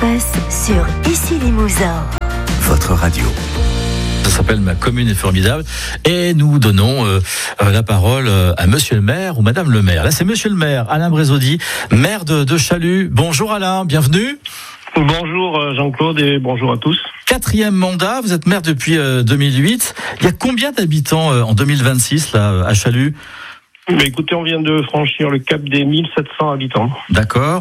passe sur Ici Limousin. Votre radio. Ça s'appelle Ma commune est formidable et nous donnons la parole à monsieur le maire ou madame le maire. Là c'est monsieur le maire, Alain Brézaudy, maire de Chalut. Bonjour Alain, bienvenue. Bonjour Jean-Claude et bonjour à tous. 4e mandat, vous êtes maire depuis 2008. Il y a combien d'habitants en 2026 là à Chalut ? Mais écoutez, on vient de franchir le cap des 1700 habitants. D'accord.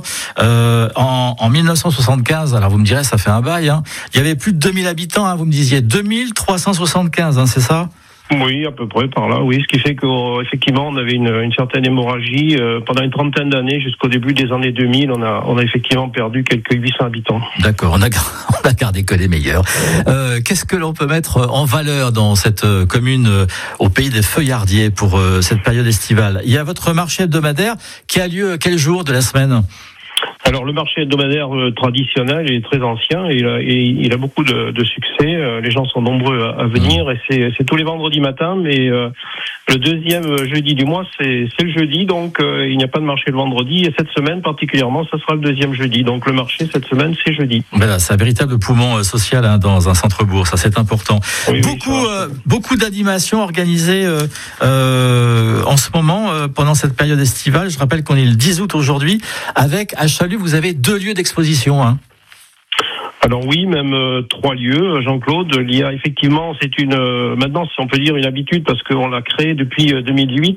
En 1975, alors vous me direz, ça fait un bail, hein, il y avait plus de 2000 habitants, hein, vous me disiez 2375, hein, c'est ça ? Oui, à peu près par là, oui. Ce qui fait qu'effectivement, on avait une certaine hémorragie. Pendant une trentaine d'années, jusqu'au début des années 2000, on a effectivement perdu quelques 800 habitants. D'accord, on a gardé que les meilleurs. Qu'est-ce que l'on peut mettre en valeur dans cette commune au pays des feuillardiers pour cette période estivale ? Il y a votre marché hebdomadaire qui a lieu quel jour de la semaine ? Alors le marché hebdomadaire traditionnel est très ancien et il a beaucoup de succès. Les gens sont nombreux à venir et c'est tous les vendredis matins, mais le deuxième jeudi du mois c'est le jeudi, donc il n'y a pas de marché le vendredi et cette semaine particulièrement ça sera le deuxième jeudi. Donc le marché cette semaine c'est jeudi. Voilà, c'est un véritable poumon social hein, dans un centre-bourg, ça c'est important. Oui, beaucoup d'animations organisées en ce moment pendant cette période estivale. Je rappelle qu'on est le 10 août aujourd'hui avec à Chalut, vous avez 2 lieux d'exposition. Hein. Alors oui, même 3 lieux, Jean-Claude. Il y a effectivement, c'est maintenant, si on peut dire, une habitude parce qu'on l'a créé depuis 2018.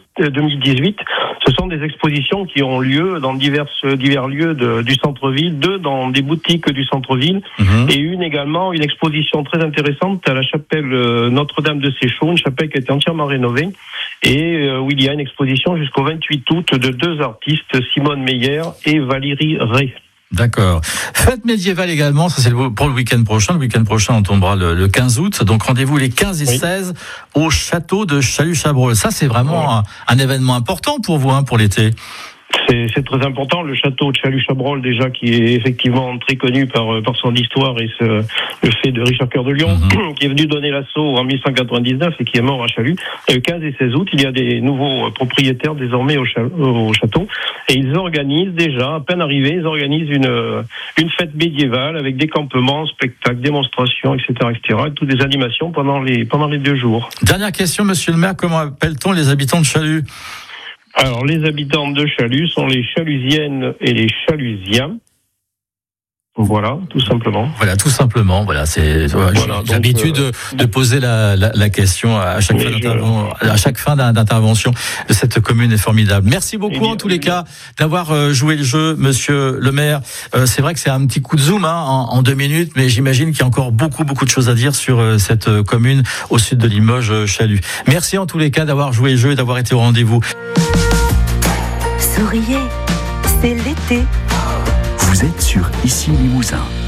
Ce sont des expositions qui ont lieu dans divers lieux du centre-ville, 2 dans des boutiques du centre-ville, et une exposition très intéressante à la chapelle Notre-Dame de Séchault, une chapelle qui a été entièrement rénovée, et où il y a une exposition jusqu'au 28 août de 2 artistes, Simone Meyer et Valérie Ray. D'accord. Fête médiévale également, ça c'est pour le week-end prochain. Le week-end prochain, on tombera le 15 août. Donc rendez-vous les 15 et 16 au château de Chalut-Chabrol. Ça c'est vraiment un événement important pour vous, hein, pour l'été. C'est très important. Le château de Chalut-Chabrol, déjà, qui est effectivement très connu par son histoire et le fait de Richard Cœur de Lion, qui est venu donner l'assaut en 1199 et qui est mort à Chalut. Le 15 et 16 août, il y a des nouveaux propriétaires désormais au château. Et ils organisent déjà, à peine arrivés, ils organisent une fête médiévale avec des campements, spectacles, démonstrations, etc., et toutes des animations pendant les 2 jours. Dernière question, monsieur le maire, comment appelle-t-on les habitants de Chalut ? Alors, les habitants de Chalut sont les Chalusiennes et les Chalusiens. Voilà, tout simplement. Voilà, tout simplement. Voilà, j'ai l'habitude de poser la question à chaque fin d'intervention de cette commune est formidable. Merci beaucoup en tous les cas d'avoir joué le jeu, monsieur le maire. C'est vrai que c'est un petit coup de zoom en 2 minutes, mais j'imagine qu'il y a encore beaucoup de choses à dire sur cette commune au sud de Limoges, Chalut. Merci en tous les cas d'avoir joué le jeu et d'avoir été au rendez-vous. Souriez, c'est l'été. Vous êtes sur Ici Limousin.